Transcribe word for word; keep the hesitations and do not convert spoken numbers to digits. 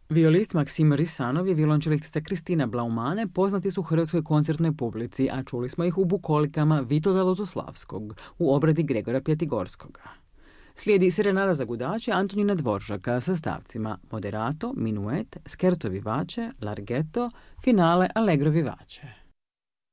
Violist Maksim Risanov i violončelistica Kristina Blaumane poznati su u hrvatskoj koncertnoj publici, a čuli smo ih u bukolikama Vitoda Lozoslavskog u obradi Gregora Pjetigorskoga. Slijedi serenada za gudače Antonina Dvoržaka sa stavcima Moderato, Minuet, Scherzo vivace, Larghetto, finale Allegro vivace.